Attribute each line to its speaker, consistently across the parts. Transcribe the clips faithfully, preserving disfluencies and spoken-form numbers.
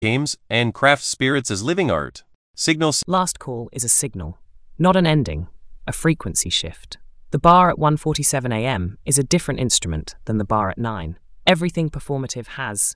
Speaker 1: games, and craft spirits as living art. Signal.
Speaker 2: Last call is a signal, not an ending, a frequency shift. The bar at one forty-seven a m is a different instrument than the bar at nine. Everything performative has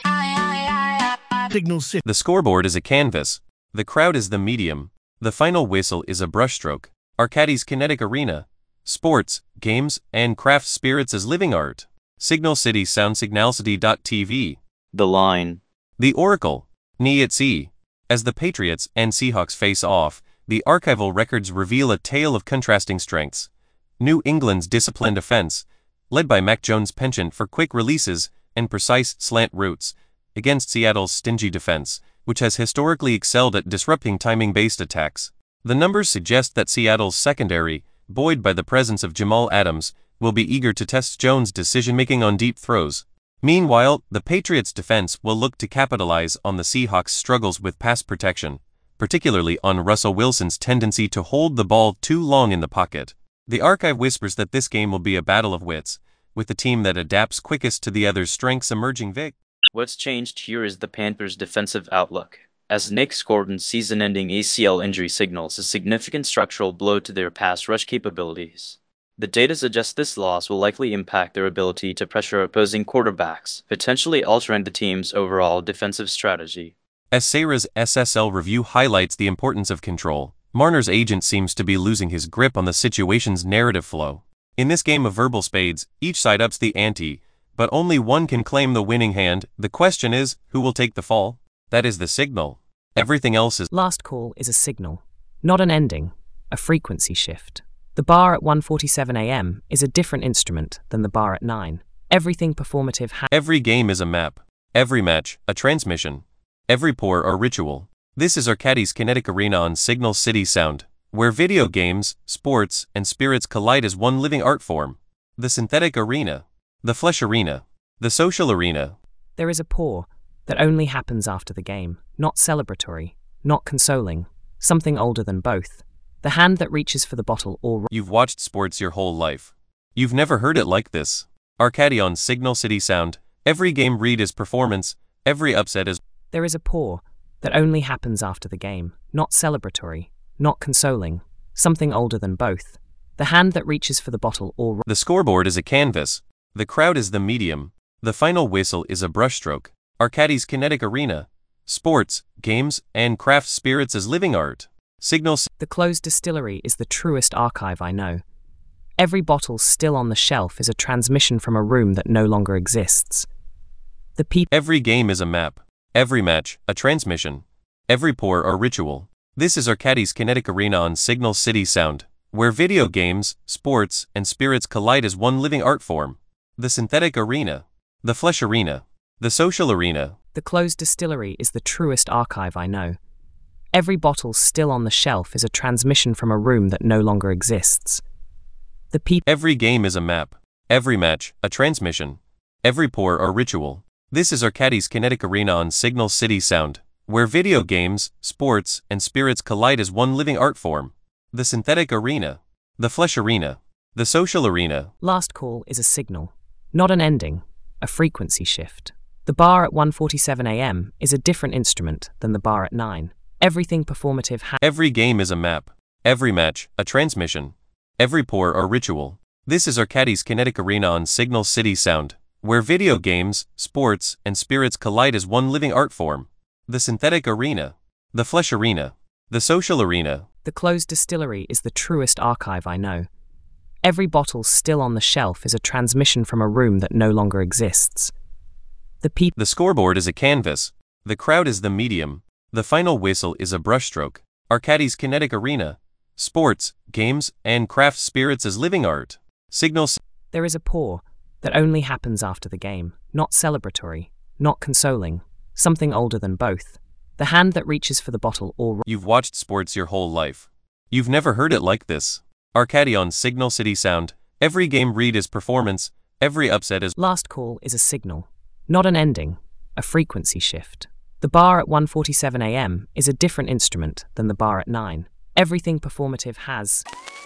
Speaker 3: Signal.
Speaker 1: The scoreboard is a canvas. The crowd is the medium. The final whistle is a brushstroke. Arcadis Kinetic Arena. Sports, games, and craft spirits as living art. Signal City Sound Signalcity dot T V.
Speaker 4: The line.
Speaker 1: The Oracle. N I T S E. As the Patriots and Seahawks face off, the archival records reveal a tale of contrasting strengths. New England's disciplined offense, led by Mac Jones' penchant for quick releases and precise slant routes, against Seattle's stingy defense, which has historically excelled at disrupting timing-based attacks. The numbers suggest that Seattle's secondary, buoyed by the presence of Jamal Adams, will be eager to test Jones' decision-making on deep throws. Meanwhile, the Patriots' defense will look to capitalize on the Seahawks' struggles with pass protection, particularly on Russell Wilson's tendency to hold the ball too long in the pocket. The archive whispers that this game will be a battle of wits, with the team that adapts quickest to the other's strengths emerging victorious.
Speaker 4: What's changed here is the Panthers' defensive outlook, as Nick Gordon's season-ending A C L injury signals a significant structural blow to their pass rush capabilities. The data suggests this loss will likely impact their ability to pressure opposing quarterbacks, potentially altering the team's overall defensive strategy.
Speaker 1: As Sarah's S S L review highlights the importance of control, Marner's agent seems to be losing his grip on the situation's narrative flow. In this game of verbal spades, each side ups the ante, but only one can claim the winning hand. The question is, who will take the fall? That is the signal. Everything else is.
Speaker 2: Last call is a signal, not an ending, a frequency shift. The bar at one forty-seven a m is a different instrument than the bar at nine. Everything performative has.
Speaker 1: Every game is a map. Every match, a transmission. Every pour, a ritual. This is Arcadis Kinetic Arena on Signal City Sound, where video games, sports, and spirits collide as one living art form. The synthetic arena. The flesh arena. The social arena.
Speaker 2: There is a pour that only happens after the game, not celebratory, not consoling, something older than both. The hand that reaches for the bottle or...
Speaker 1: You've watched sports your whole life. You've never heard it like this. Arcadi on Signal City Sound. Every game read is performance. Every upset is...
Speaker 2: There is a pour that only happens after the game, not celebratory, not consoling, something older than both. The hand that reaches for the bottle or...
Speaker 1: The scoreboard is a canvas. The crowd is the medium. The final whistle is a brushstroke. Arcadis Kinetic Arena. Sports, games, and craft spirits as living art. Signal.
Speaker 2: The closed distillery is the truest archive I know. Every bottle still on the shelf is a transmission from a room that no longer exists. The people.
Speaker 1: Every game is a map. Every match, a transmission. Every pour, a ritual. This is Arcadis Kinetic Arena on Signal City Sound, where video games, sports, and spirits collide as one living art form. The synthetic arena. The flesh arena. The social arena.
Speaker 2: The closed distillery is the truest archive I know. Every bottle still on the shelf is a transmission from a room that no longer exists. The people.
Speaker 1: Every game is a map. Every match, a transmission. Every pour, a ritual. This is Arcadis Kinetic Arena on Signal City Sound, where video games, sports, and spirits collide as one living art form. The synthetic arena. The flesh arena. The social arena.
Speaker 2: Last call is a signal, not an ending, a frequency shift. The bar at one forty-seven a m is a different instrument than the bar at nine. Everything performative has.
Speaker 1: Every game is a map. Every match, a transmission. Every pour, a ritual. This is Arcadis Kinetic Arena on Signal City Sound, where video games, sports, and spirits collide as one living art form. The synthetic arena. The flesh arena. The social arena.
Speaker 2: The closed distillery is the truest archive I know. Every bottle still on the shelf is a transmission from a room that no longer exists. The people.
Speaker 1: The scoreboard is a canvas. The crowd is the medium. The final whistle is a brushstroke. Arcadis Kinetic Arena. Sports, games, and craft spirits as living art. Signal.
Speaker 2: There is a pour that only happens after the game, not celebratory, not consoling, something older than both. The hand that reaches for the bottle or...
Speaker 1: You've watched sports your whole life. You've never heard it like this. Arcadi on Signal City Sound. Every game read is performance. Every upset is...
Speaker 2: Last call is a signal, not an ending, a frequency shift. The bar at one forty-seven a m is a different instrument than the bar at nine. Everything performative has...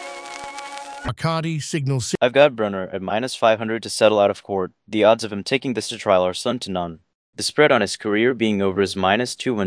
Speaker 3: Arcadi Signal City.
Speaker 4: I've got Brunner at minus five hundred to settle out of court. The odds of him taking this to trial are slim to none. The spread on his career being over is minus two hundred.